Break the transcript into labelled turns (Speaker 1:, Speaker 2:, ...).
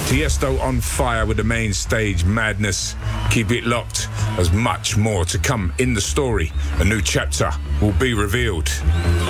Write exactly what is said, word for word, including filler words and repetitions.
Speaker 1: Tiesto on fire with the main stage madness. Keep it locked. There's much more to come in the story. A new chapter will be revealed.